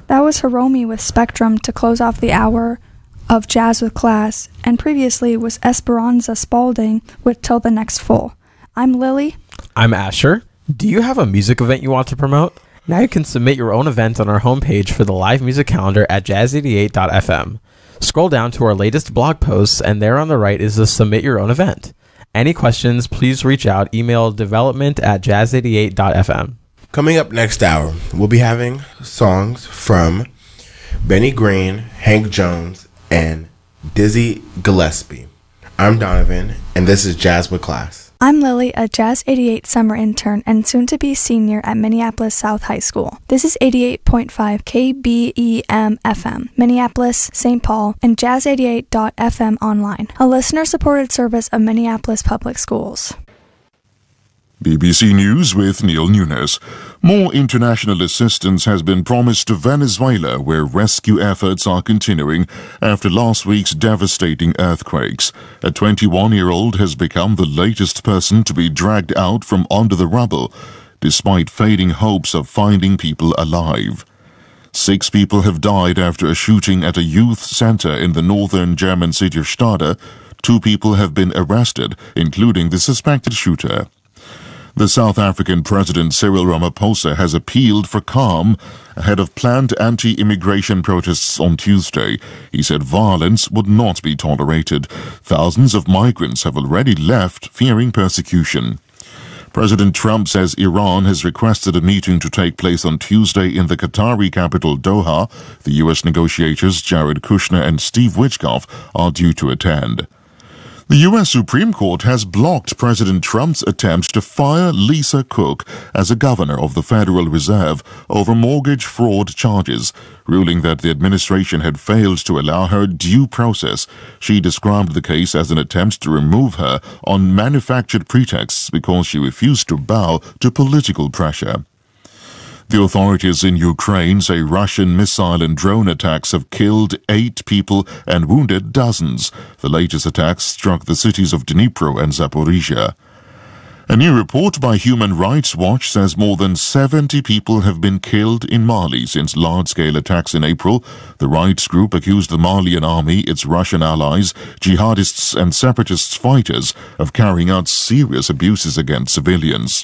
That was Hiromi with Spectrum to close off the hour of Jazz with Class, and previously was Esperanza Spalding with Till the Next Full. I'm Lily. I'm Asher. Do you have a music event you want to promote? Now you can submit your own event on our homepage for the live music calendar at jazz88.fm. Scroll down to our latest blog posts, and there on the right is the Submit Your Own Event. Any questions, please reach out. Email development@jazz88.fm. Coming up next hour, we'll be having songs from Benny Green, Hank Jones, and Dizzy Gillespie. I'm Donovan, and this is Jazz with Class. I'm Lily, a Jazz 88 summer intern and soon-to-be senior at Minneapolis South High School. This is 88.5 KBEM FM, Minneapolis, St. Paul, and Jazz88.fm online, a listener-supported service of Minneapolis Public Schools. BBC News with Neil Nunes. More international assistance has been promised to Venezuela, where rescue efforts are continuing after last week's devastating earthquakes. A 21-year-old has become the latest person to be dragged out from under the rubble, despite fading hopes of finding people alive. 6 people have died after a shooting at a youth center in the northern German city of Stade. 2 people have been arrested, including the suspected shooter. The South African President Cyril Ramaphosa has appealed for calm ahead of planned anti-immigration protests on Tuesday. He said violence would not be tolerated. Thousands of migrants have already left, fearing persecution. President Trump says Iran has requested a meeting to take place on Tuesday in the Qatari capital Doha. The U.S. negotiators Jared Kushner and Steve Witkoff are due to attend. The U.S. Supreme Court has blocked President Trump's attempt to fire Lisa Cook as a governor of the Federal Reserve over mortgage fraud charges, ruling that the administration had failed to allow her due process. She described the case as an attempt to remove her on manufactured pretexts because she refused to bow to political pressure. The authorities in Ukraine say Russian missile and drone attacks have killed 8 people and wounded dozens. The latest attacks struck the cities of Dnipro and Zaporizhia. A new report by Human Rights Watch says more than 70 people have been killed in Mali since large-scale attacks in April. The rights group accused the Malian army, its Russian allies, jihadists and separatist fighters of carrying out serious abuses against civilians.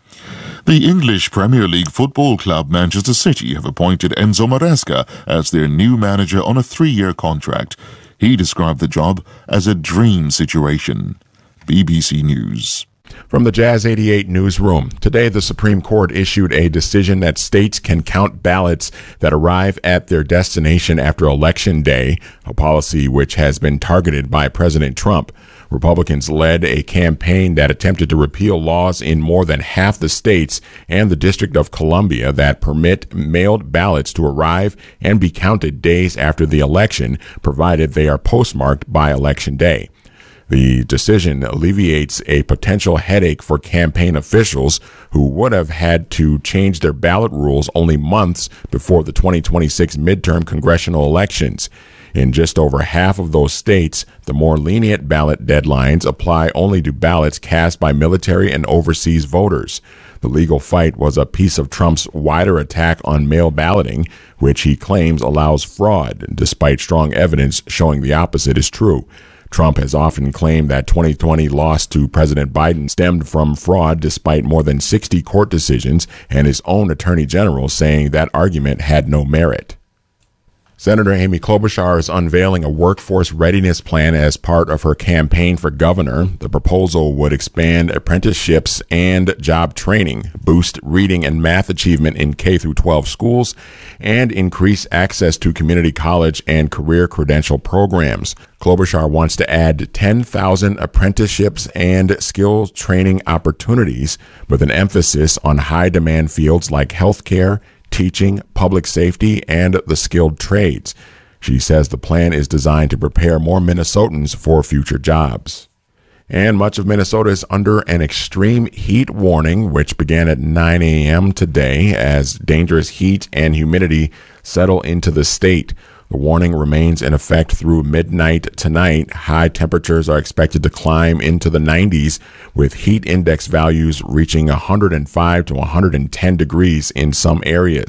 The English Premier League football club Manchester City have appointed Enzo Maresca as their new manager on a 3-year contract. He described the job as a dream situation. BBC News. From the Jazz 88 newsroom, today the Supreme Court issued a decision that states can count ballots that arrive at their destination after Election Day, a policy which has been targeted by President Trump. Republicans led a campaign that attempted to repeal laws in more than half the states and the District of Columbia that permit mailed ballots to arrive and be counted days after the election, provided they are postmarked by Election Day. The decision alleviates a potential headache for campaign officials who would have had to change their ballot rules only months before the 2026 midterm congressional elections. In just over half of those states, the more lenient ballot deadlines apply only to ballots cast by military and overseas voters. The legal fight was a piece of Trump's wider attack on mail balloting, which he claims allows fraud, despite strong evidence showing the opposite is true. Trump has often claimed that 2020 loss to President Biden stemmed from fraud, despite more than 60 court decisions and his own attorney general saying that argument had no merit. Senator Amy Klobuchar is unveiling a workforce readiness plan as part of her campaign for governor. The proposal would expand apprenticeships and job training, boost reading and math achievement in K-12 schools, and increase access to community college and career credential programs. Klobuchar wants to add 10,000 apprenticeships and skills training opportunities with an emphasis on high-demand fields like healthcare, teaching, public safety, and the skilled trades. She says the plan is designed to prepare more Minnesotans for future jobs. And much of Minnesota is under an extreme heat warning, which began at 9 a.m. today as dangerous heat and humidity settle into the state. The warning remains in effect through midnight tonight. High temperatures are expected to climb into the 90s, with heat index values reaching 105 to 110 degrees in some areas.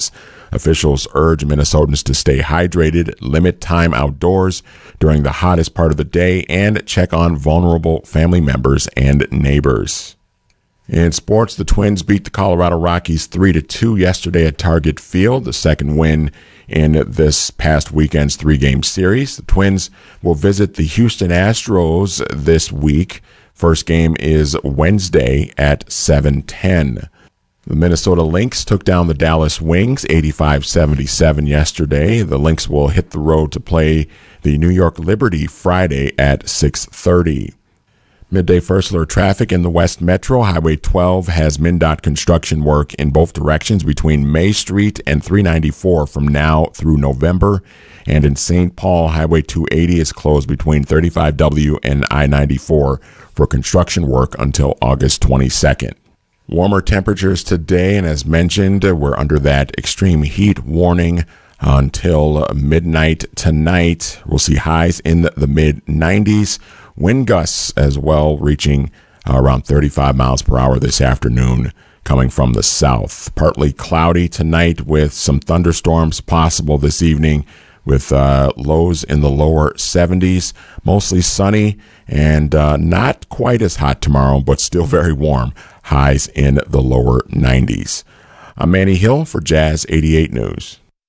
Officials urge Minnesotans to stay hydrated, limit time outdoors during the hottest part of the day, and check on vulnerable family members and neighbors. In sports, the Twins beat the Colorado Rockies 3-2 yesterday at Target Field, the second win in this past weekend's three-game series. The Twins will visit the Houston Astros this week. First game is Wednesday at 7:10. The Minnesota Lynx took down the Dallas Wings 85-77 yesterday. The Lynx will hit the road to play the New York Liberty Friday at 6:30. Midday first alert traffic in the West Metro. Highway 12 has MnDOT construction work in both directions between May Street and 394 from now through November. And in St. Paul, Highway 280 is closed between 35W and I-94 for construction work until August 22nd. Warmer temperatures today, and as mentioned, we're under that extreme heat warning until midnight tonight. We'll see highs in the mid-90s. Wind gusts as well, reaching around 35 miles per hour this afternoon, coming from the south. Partly cloudy tonight with some thunderstorms possible this evening, with lows in the lower 70s. Mostly sunny and not quite as hot tomorrow, but still very warm. Highs in the lower 90s. I'm Manny Hill for Jazz 88 News.